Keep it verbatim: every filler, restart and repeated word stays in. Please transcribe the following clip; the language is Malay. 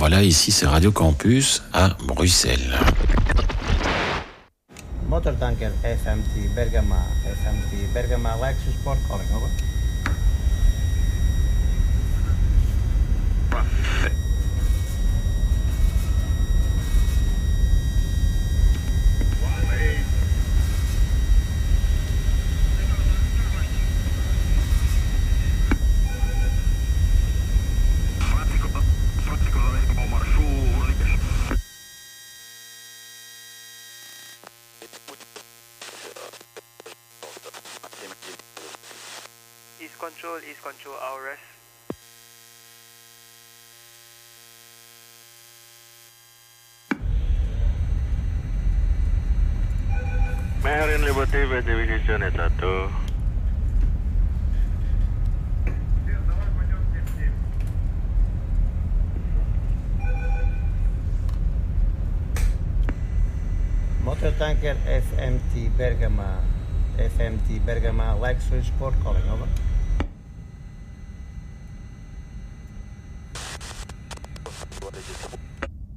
Voilà, ici c'est Radio Campus à Bruxelles. Motortanker F M T Bergama, F M T Bergama Lexus Sport calling, over. East Control, East Control, our rest. Marine Liberty, verification satu. Motortanker F M T Bergama, F M T Bergama Lexus Sport calling, over.